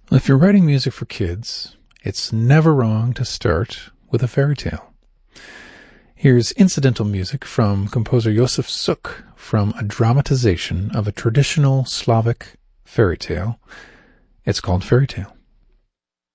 Well, if you're writing music for kids, it's never wrong to start with a fairy tale. Here's incidental music from composer Josef Suk from a dramatization of a traditional Slavic fairy tale. It's called Fairy Tale.